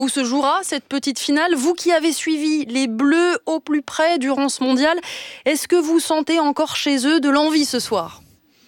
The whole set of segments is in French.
Où se jouera cette petite finale? Vous qui avez suivi les Bleus au plus près durant ce mondial, est-ce que vous sentez encore chez eux de l'envie ce soir?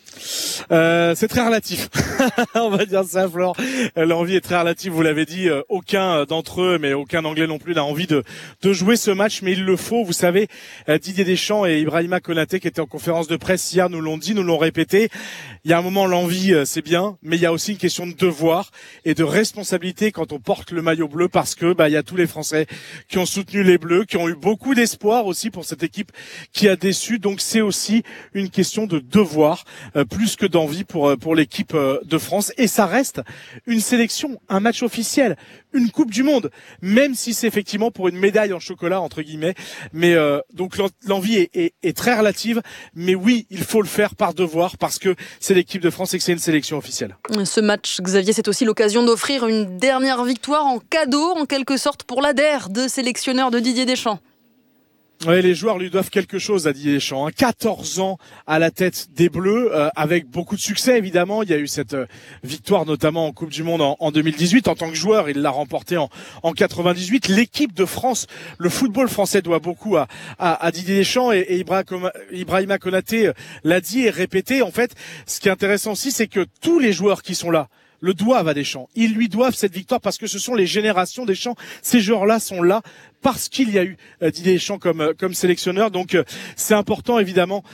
C'est très relatif. On va dire ça, Flore. L'envie est très relative. Vous l'avez dit, aucun d'entre eux, mais aucun Anglais non plus, n'a envie de jouer ce match, mais il le faut. Vous savez, Didier Deschamps et Ibrahima Konaté, qui étaient en conférence de presse hier, nous l'ont dit, nous l'ont répété. Il y a un moment, l'envie, c'est bien, mais il y a aussi une question de devoir et de responsabilité quand on porte le maillot bleu, parce que il y a tous les Français qui ont soutenu les Bleus, qui ont eu beaucoup d'espoir aussi pour cette équipe qui a déçu. Donc c'est aussi une question de devoir, plus que d'envie pour l'équipe de France. Et ça reste une sélection, un match officiel, une Coupe du Monde, même si c'est effectivement pour une médaille en chocolat, entre guillemets. Mais donc l'envie est très relative. Mais oui, il faut le faire par devoir, parce que c'est l'équipe de France et que c'est une sélection officielle. Ce match, Xavier, c'est aussi l'occasion d'offrir une dernière victoire en cadeau, en quelque sorte, pour l'ADER de sélectionneur de Didier Deschamps. Ouais, les joueurs lui doivent quelque chose à Didier Deschamps. 14 ans à la tête des Bleus, avec beaucoup de succès évidemment. Il y a eu cette victoire notamment en Coupe du Monde en 2018. En tant que joueur, il l'a remporté en 98. L'équipe de France, le football français doit beaucoup à Didier Deschamps, et Ibrahima Konaté l'a dit et répété. En fait, ce qui est intéressant aussi, c'est que tous les joueurs qui sont là le doivent à Deschamps. Ils lui doivent cette victoire parce que ce sont les générations Deschamps. Ces joueurs-là sont là parce qu'il y a eu Didier Deschamps comme sélectionneur. Donc c'est important évidemment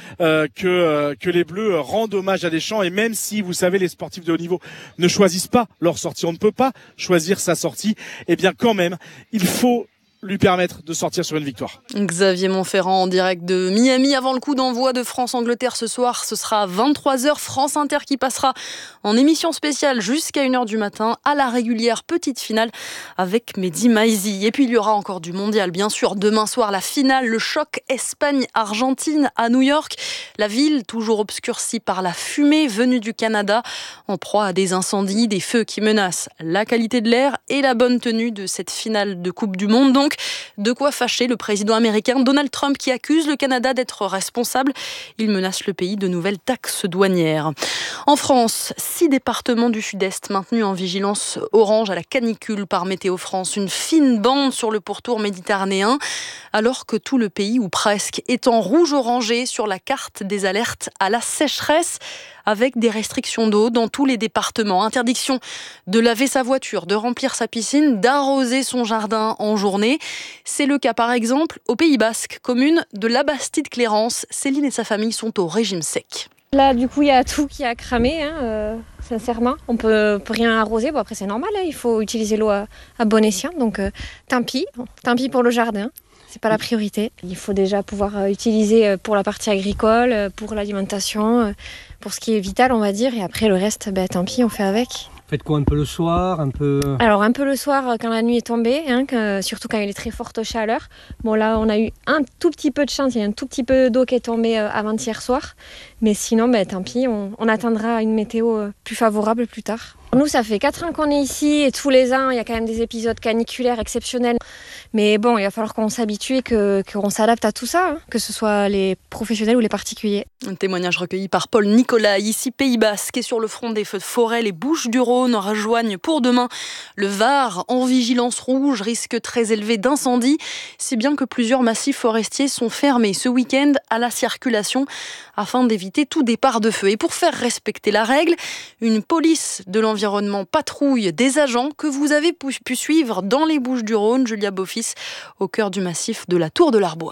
que les Bleus rendent hommage à Deschamps. Et même si, vous savez, les sportifs de haut niveau ne choisissent pas leur sortie, on ne peut pas choisir sa sortie, eh bien quand même, il faut lui permettre de sortir sur une victoire. Xavier Montferrand en direct de Miami avant le coup d'envoi de France-Angleterre ce soir. Ce sera à 23h. France Inter qui passera en émission spéciale jusqu'à 1h du matin à la régulière petite finale avec Mehdi Maizi. Et puis il y aura encore du mondial, bien sûr. Demain soir, la finale, le choc Espagne-Argentine à New York. La ville toujours obscurcie par la fumée venue du Canada, en proie à des incendies, des feux qui menacent la qualité de l'air et la bonne tenue de cette finale de Coupe du Monde. Donc, de quoi fâcher le président américain Donald Trump qui accuse le Canada d'être responsable. Il menace le pays de nouvelles taxes douanières. En France, 6 départements du Sud-Est maintenus en vigilance orange à la canicule par Météo France. Une fine bande sur le pourtour méditerranéen, alors que tout le pays, ou presque, est en rouge orangé sur la carte des alertes à la sécheresse, avec des restrictions d'eau dans tous les départements. Interdiction de laver sa voiture, de remplir sa piscine, d'arroser son jardin en journée. C'est le cas par exemple au Pays Basque, commune de Labastide-Clérance. Céline et sa famille sont au régime sec. Là, du coup, il y a tout qui a cramé, sincèrement. On peut rien arroser. Bon, après, c'est normal, il faut utiliser l'eau à bon escient. Donc, tant pis pour le jardin. C'est pas la priorité. Il faut déjà pouvoir utiliser pour la partie agricole, pour l'alimentation, pour ce qui est vital, on va dire. Et après, le reste, tant pis, on fait avec. Faites quoi un peu le soir, Alors un peu le soir quand la nuit est tombée, surtout quand il est très forte chaleur. Bon là on a eu un tout petit peu de chance, il y a un tout petit peu d'eau qui est tombée avant-hier soir. Mais sinon tant pis, on attendra une météo plus favorable plus tard. Nous ça fait 4 ans qu'on est ici et tous les ans il y a quand même des épisodes caniculaires exceptionnels. Mais bon, il va falloir qu'on s'habitue et qu'on s'adapte à tout ça, que ce soit les professionnels ou les particuliers. Un témoignage recueilli par Paul Nicolas, ici Pays Basque, et sur le front des feux de forêt, les Bouches-du-Rhône rejoignent pour demain le Var en vigilance rouge, risque très élevé d'incendie, si bien que plusieurs massifs forestiers sont fermés ce week-end à la circulation afin d'éviter tout départ de feu. Et pour faire respecter la règle, une police de l'environnement patrouille des agents que vous avez pu suivre dans les Bouches-du-Rhône, Julia Beaufils, au cœur du massif de la Tour de l'Arbois.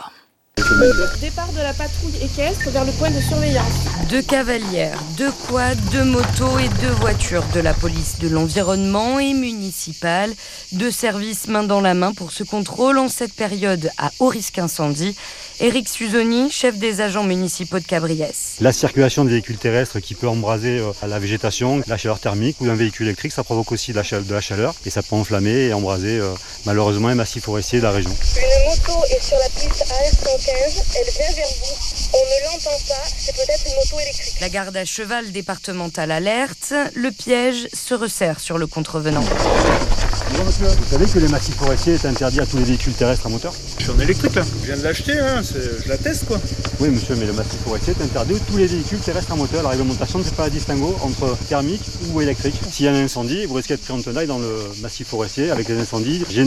Départ de la patrouille équestre vers le point de surveillance. 2 cavalières, 2 quads, 2 motos et 2 voitures de la police de l'environnement et municipale. 2 services main dans la main pour ce contrôle en cette période à haut risque incendie. Éric Suzoni, chef des agents municipaux de Cabriès. La circulation de véhicules terrestres qui peut embraser la végétation, la chaleur thermique, ou d'un véhicule électrique, ça provoque aussi de la chaleur et ça peut enflammer et embraser malheureusement un massif forestier de la région. Une moto est sur la piste AR115, elle vient vers vous. On ne l'entend pas, c'est peut-être une moto électrique. La garde à cheval départementale alerte, le piège se resserre sur le contrevenant. Bonjour monsieur, vous savez que les massifs forestiers est interdit à tous les véhicules terrestres à moteur? Je suis en électrique là, je viens de l'acheter, hein. Je la teste quoi. Oui monsieur, mais le massif forestier est interdit à tous les véhicules terrestres à moteur. La réglementation ne fait pas la distinguo entre thermique ou électrique. S'il y a un incendie, vous risquez de pris en tenaille dans le massif forestier avec les incendies.